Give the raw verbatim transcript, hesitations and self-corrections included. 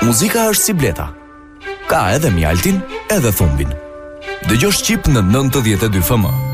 Muzika është si bleta. Ka edhe mjaltin, edhe thumbin. Dëgjosh Shqip në nëntëdhjetë e dy F M.